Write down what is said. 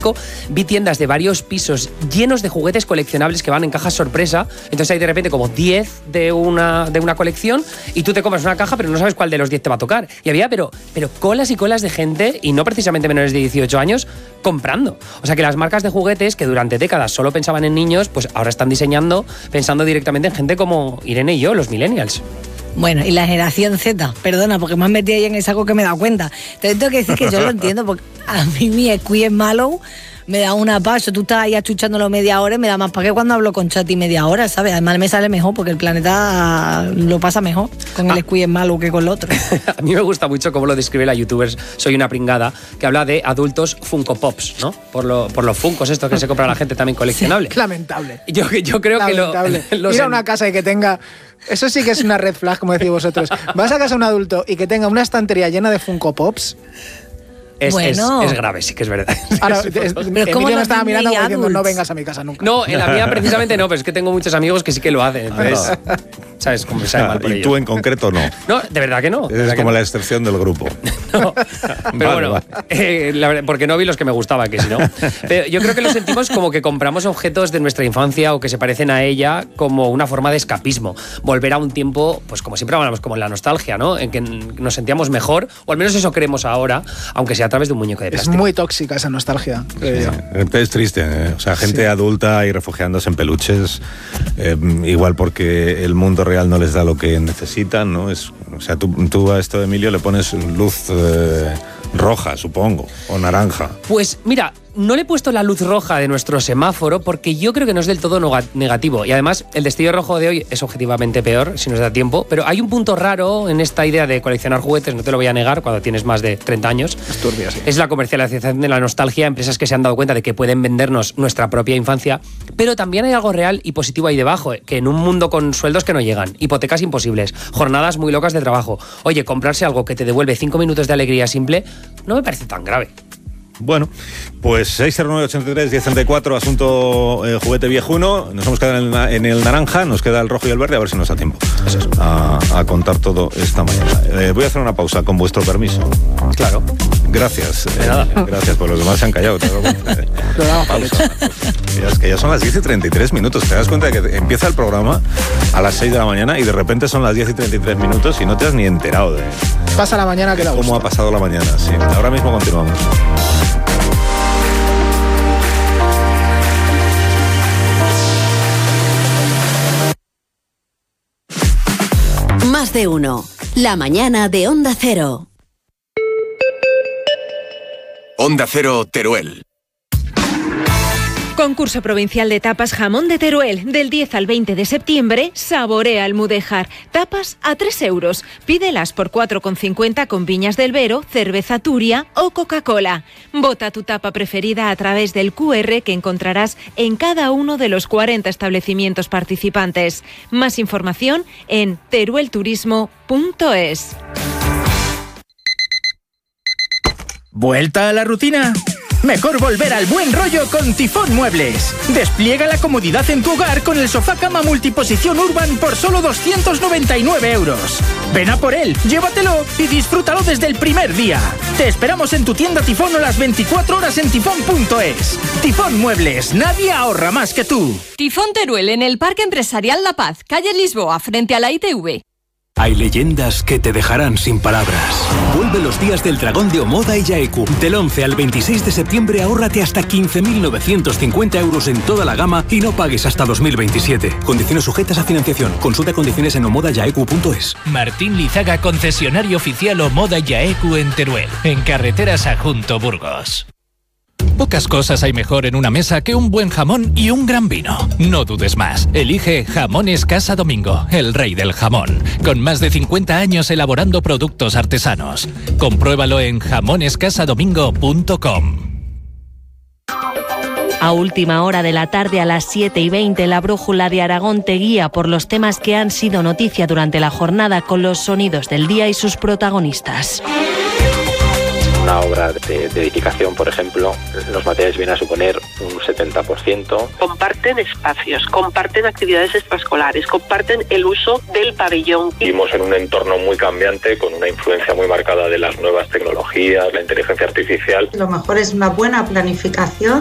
vi tiendas de varios pisos llenos de juguetes coleccionables que van en cajas sorpresa. Entonces hay de repente como 10 de una colección y tú te compras una caja pero no sabes cuál de los 10 te va a tocar. Y había pero colas y colas de gente, y no precisamente menores de 18 años, comprando. O sea que las marcas de juguetes que durante décadas solo pensaban en niños, pues ahora están diseñando pensando directamente en gente como Irene y yo, los millennials. Bueno, y la generación Z, perdona, porque me has metido ahí en ese algo que me he dado cuenta. Te tengo que decir que yo lo entiendo, porque a mí mi Squid Mallow me da una paso. Tú estás ahí achuchándolo media hora y me da más para que cuando hablo con Chati media hora, ¿sabes? Además me sale mejor porque el planeta lo pasa mejor con el Squid Mallow que con el otro. A mí me gusta mucho cómo lo describe la youtuber Soy una pringada, que habla de adultos Funko Pops, ¿no? Por los Funkos estos que se compra la gente también coleccionable. Sí, lamentable. Yo creo lamentable. Que ir a una casa y que tenga... Eso sí que es una red flag, como decís vosotros. Vas a casa de un adulto y que tenga una estantería llena de Funko Pops... Es grave, sí que es verdad. Ahora, Emilio me estaba mirando como diciendo, no vengas a mi casa nunca. No, en la mía precisamente no, pero es que tengo muchos amigos que sí que lo hacen. Entonces, ¿sabes cómo me sabe mal por ello? Y tú en concreto no. No, de verdad que no. Eres como la excepción del grupo. No, pero bueno, porque no vi los que me gustaban, que si no. Pero yo creo que lo sentimos como que compramos objetos de nuestra infancia o que se parecen a ella como una forma de escapismo. Volver a un tiempo, pues como siempre hablamos, como en la nostalgia, ¿no? En que nos sentíamos mejor, o al menos eso creemos ahora, aunque sea a través de un muñeco de plástico. Es muy tóxica esa nostalgia. Es triste, ¿eh? O sea, gente adulta y refugiándose en peluches, igual porque el mundo real no les da lo que necesitan, ¿no? O sea, tú a esto de Emilio le pones luz roja, supongo, o naranja. Pues mira, no le he puesto la luz roja de nuestro semáforo porque yo creo que no es del todo negativo. Y además, el destello rojo de hoy es objetivamente peor, si nos da tiempo. Pero hay un punto raro en esta idea de coleccionar juguetes, no te lo voy a negar, cuando tienes más de 30 años. Es turbia, sí. Es la comercialización de la nostalgia, empresas que se han dado cuenta de que pueden vendernos nuestra propia infancia. Pero también hay algo real y positivo ahí debajo, que en un mundo con sueldos que no llegan, hipotecas imposibles, jornadas muy locas de trabajo, oye, comprarse algo que te devuelve 5 minutos de alegría simple, no me parece tan grave. Bueno, pues 609-83-1034, asunto juguete viejuno. Nos hemos quedado en el naranja, nos queda el rojo y el verde, a ver si nos da tiempo a contar todo esta mañana. Voy a hacer una pausa, con vuestro permiso. Claro. Gracias. Gracias, por los demás se han callado. Pausa. Es que ya son las 10:33. ¿Te das cuenta de que empieza el programa a las 6 de la mañana y de repente son las 10:33 y no te has ni enterado de... Pasa la mañana que da gusto. ¿Cómo ha pasado la mañana? Sí. Ahora mismo continuamos. Más de uno. La mañana de Onda Cero. Onda Cero Teruel. Concurso provincial de tapas Jamón de Teruel. Del 10 al 20 de septiembre, saborea Almudéjar. Tapas a 3 euros. Pídelas por 4,50 con viñas del Vero, cerveza Turia o Coca-Cola. Vota tu tapa preferida a través del QR que encontrarás en cada uno de los 40 establecimientos participantes. Más información en teruelturismo.es. ¿Vuelta a la rutina? Mejor volver al buen rollo con Tifón Muebles. Despliega la comodidad en tu hogar con el sofá cama multiposición Urban por solo 299 euros. Ven a por él, llévatelo y disfrútalo desde el primer día. Te esperamos en tu tienda Tifón o las 24 horas en tifón.es. Tifón Muebles, nadie ahorra más que tú. Tifón Teruel en el Parque Empresarial La Paz, calle Lisboa, frente a la ITV. Hay leyendas que te dejarán sin palabras. Vuelve los días del dragón de Omoda y Yaeku. Del 11 al 26 de septiembre ahórrate hasta 15.950 euros en toda la gama y no pagues hasta 2027. Condiciones sujetas a financiación. Consulta condiciones en omodayaeku.es. Martín Lizaga, concesionario oficial Omoda Yaeku en Teruel, en carreteras a Junto Burgos. Pocas cosas hay mejor en una mesa que un buen jamón y un gran vino. No dudes más. Elige Jamones Casa Domingo, el rey del jamón. Con más de 50 años elaborando productos artesanos. Compruébalo en jamonescasadomingo.com. A última hora de la tarde, a las 7:20, la Brújula de Aragón te guía por los temas que han sido noticia durante la jornada con los sonidos del día y sus protagonistas. una obra de edificación, por ejemplo, los materiales vienen a suponer un 70%. Comparten espacios, comparten actividades extraescolares, comparten el uso del pabellón. Vivimos en un entorno muy cambiante, con una influencia muy marcada de las nuevas tecnologías, la inteligencia artificial. Lo mejor es una buena planificación.